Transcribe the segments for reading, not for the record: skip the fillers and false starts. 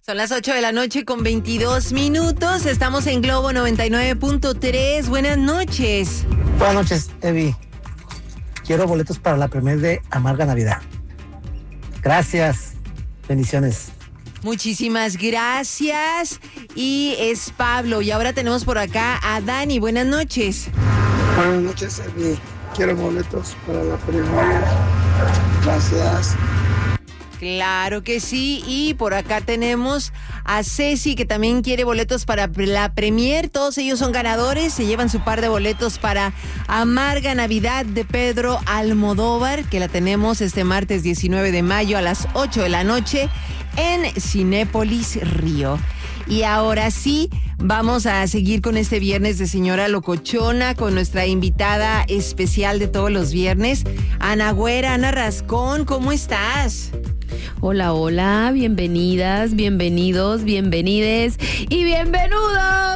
Son las 8 de la noche con 22 minutos. Estamos en Globo 99.3. Buenas noches. Buenas noches, Evi. Quiero boletos para la premier de Amarga Navidad. Gracias. Bendiciones. Muchísimas gracias. Y es Pablo. Y ahora tenemos por acá a Dani. Buenas noches. Buenas noches, Evi. Quiero boletos para la premier. Gracias. Claro que sí, y por acá tenemos a Ceci, que también quiere boletos para la premier. Todos ellos son ganadores, se llevan su par de boletos para Amarga Navidad de Pedro Almodóvar, que la tenemos este martes 19 de mayo a las 8 de la noche en Cinépolis Río. Y ahora sí, vamos a seguir con este viernes de Señora Locochona con nuestra invitada especial de todos los viernes, Ana Güera. Ana Rascón, ¿cómo estás? Hola, hola, bienvenidas, bienvenidos, bienvenides y bienvenudos.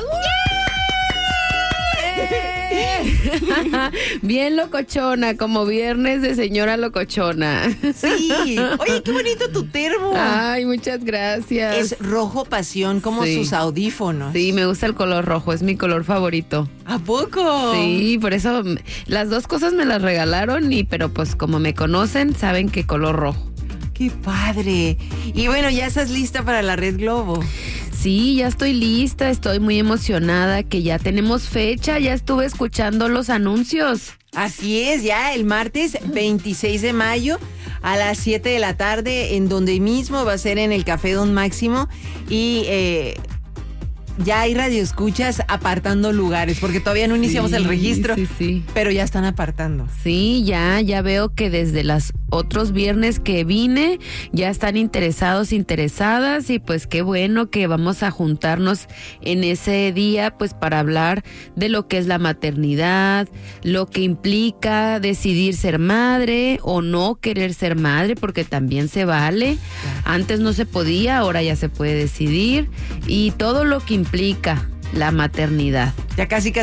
Bien locochona, como viernes de Señora Locochona. Sí, oye, qué bonito tu termo. Ay, muchas gracias. Es rojo pasión, como Sí. sus audífonos. Sí, me gusta el color rojo, es mi color favorito. ¿A poco? Sí, por eso las dos cosas me las regalaron, pero pues como me conocen, saben que color rojo. ¡Qué padre! Y bueno, ¿ya estás lista para la Red Globo? Sí, ya estoy lista, estoy muy emocionada que ya tenemos fecha, ya estuve escuchando los anuncios. Así es, ya el martes 26 de mayo a las 7 de la tarde, en donde mismo va a ser en el Café Don Máximo. Y ya hay radioescuchas apartando lugares, porque todavía no iniciamos el registro, Sí. pero ya están apartando. Sí, ya veo que desde los otros viernes que vine ya están interesadas y pues qué bueno que vamos a juntarnos en ese día pues para hablar de lo que es la maternidad, lo que implica decidir ser madre o no querer ser madre, porque también se vale. Antes no se podía, ahora ya se puede decidir, y todo lo que implica la maternidad. Ya casi